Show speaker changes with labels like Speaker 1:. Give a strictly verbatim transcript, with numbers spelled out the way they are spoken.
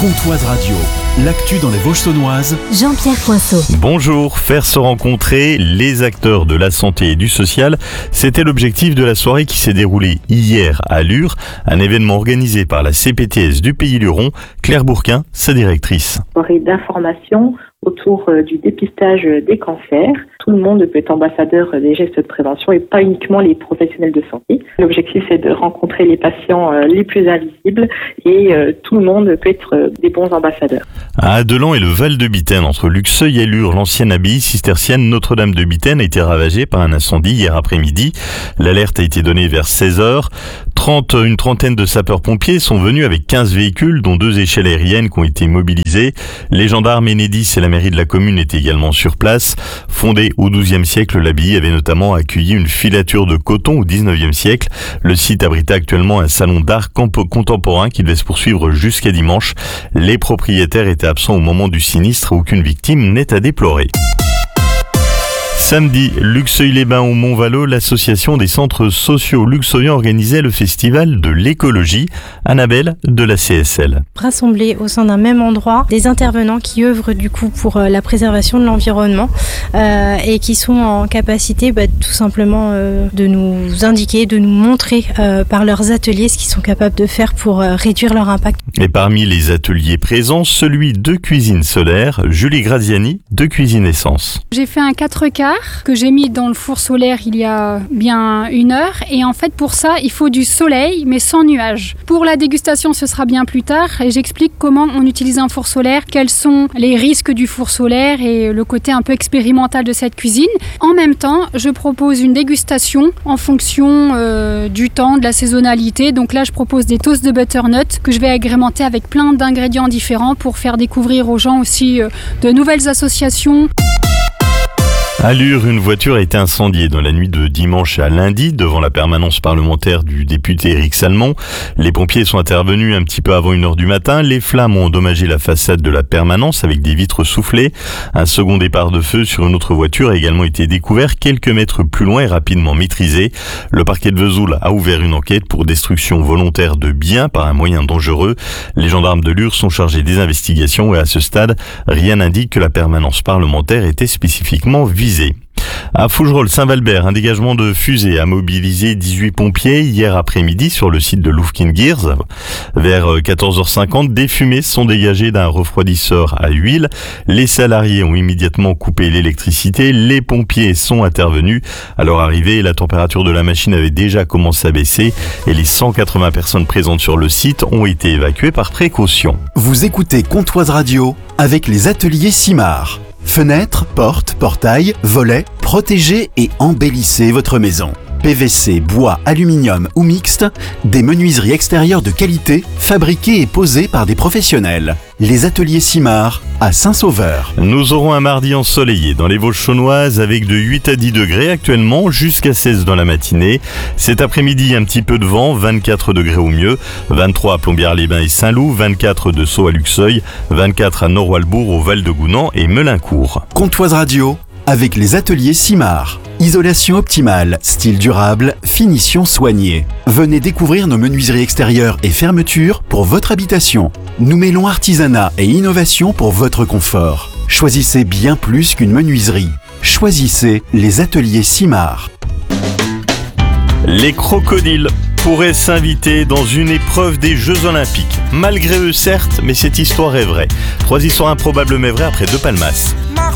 Speaker 1: Comtoise Radio, l'actu dans les Vosges-Saunoises.
Speaker 2: Jean-Pierre Coinceau.
Speaker 3: Bonjour, faire se rencontrer les acteurs de la santé et du social, c'était l'objectif de la soirée qui s'est déroulée hier à Lure, un événement organisé par la C P T S du Pays Luron. Claire Bourquin, sa directrice.
Speaker 4: Soirée d'information autour du dépistage des cancers. Tout le monde peut être ambassadeur des gestes de prévention et pas uniquement les professionnels de santé. L'objectif, c'est de rencontrer les patients les plus invisibles et tout le monde peut être des bons ambassadeurs.
Speaker 3: À Adelan et le Val de Bitaine, entre Luxeuil et Lure, l'ancienne abbaye cistercienne Notre-Dame de Bitaine a été ravagée par un incendie hier après-midi. L'alerte a été donnée vers seize heures. trente, une trentaine de sapeurs-pompiers sont venus avec quinze véhicules, dont deux échelles aériennes qui ont été mobilisées. Les gendarmes Enedis et la mairie de la commune étaient également sur place. Fondée au douzième siècle, l'abbaye avait notamment accueilli une filature de coton au dix-neuvième siècle. Le site abrite actuellement un salon d'art contemporain qui devait se poursuivre jusqu'à dimanche. Les propriétaires étaient absents au moment du sinistre. Aucune victime n'est à déplorer. Samedi, Luxeuil-les-Bains au Mont-Valo, l'association des centres sociaux luxeuilliens organisait le festival de l'écologie. Annabelle de la C S L.
Speaker 5: Rassemblés au sein d'un même endroit, des intervenants qui œuvrent du coup pour euh, la préservation de l'environnement euh, et qui sont en capacité bah, tout simplement euh, de nous indiquer, de nous montrer euh, par leurs ateliers ce qu'ils sont capables de faire pour euh, réduire leur impact.
Speaker 3: Et parmi les ateliers présents, celui de cuisine solaire, Julie Graziani de Cuisine Essence.
Speaker 6: J'ai fait un quatre quarts que j'ai mis dans le four solaire il y a bien une heure et en fait pour ça il faut du soleil mais sans nuages. Pour la dégustation ce sera bien plus tard et j'explique comment on utilise un four solaire, quels sont les risques du four solaire et le côté un peu expérimental de cette cuisine. En même temps je propose une dégustation en fonction euh, du temps, de la saisonnalité. Donc là je propose des toasts de butternut que je vais agrémenter avec plein d'ingrédients différents pour faire découvrir aux gens aussi euh, de nouvelles associations.
Speaker 3: À Lure, une voiture a été incendiée dans la nuit de dimanche à lundi devant la permanence parlementaire du député Éric Salmon. Les pompiers sont intervenus un petit peu avant une heure du matin. Les flammes ont endommagé la façade de la permanence avec des vitres soufflées. Un second départ de feu sur une autre voiture a également été découvert quelques mètres plus loin et rapidement maîtrisé. Le parquet de Vesoul a ouvert une enquête pour destruction volontaire de biens par un moyen dangereux. Les gendarmes de Lure sont chargés des investigations et à ce stade, rien n'indique que la permanence parlementaire était spécifiquement visée. À Fougerolles-Saint-Valbert, un dégagement de fusée a mobilisé dix-huit pompiers hier après-midi sur le site de Loufkin-Gears. Vers quatorze heures cinquante, des fumées sont dégagées d'un refroidisseur à huile. Les salariés ont immédiatement coupé l'électricité. Les pompiers sont intervenus. À leur arrivée, la température de la machine avait déjà commencé à baisser et les cent quatre-vingts personnes présentes sur le site ont été évacuées par précaution.
Speaker 1: Vous écoutez Comtoise Radio avec les ateliers Simard. Fenêtres, portes, portails, volets, protégez et embellissez votre maison. P V C, bois, aluminium ou mixte, des menuiseries extérieures de qualité, fabriquées et posées par des professionnels. Les ateliers Simard à Saint-Sauveur.
Speaker 3: Nous aurons un mardi ensoleillé dans les Vosges-Saunoises avec de huit à dix degrés actuellement, jusqu'à seize dans la matinée. Cet après-midi, un petit peu de vent, vingt-quatre degrés au mieux, vingt-trois à Plombières-les-Bains et Saint-Loup, vingt-quatre de Sceaux à Luxeuil, vingt-quatre à Nord-Walbourg, au Val-de-Gounan et Melincourt.
Speaker 1: Comtoise Radio avec les ateliers Simard. Isolation optimale, style durable, finition soignée. Venez découvrir nos menuiseries extérieures et fermetures pour votre habitation. Nous mêlons artisanat et innovation pour votre confort. Choisissez bien plus qu'une menuiserie. Choisissez les ateliers Simard.
Speaker 3: Les crocodiles pourraient s'inviter dans une épreuve des Jeux Olympiques. Malgré eux certes, mais cette histoire est vraie. Trois histoires improbables mais vraies après deux palmasses.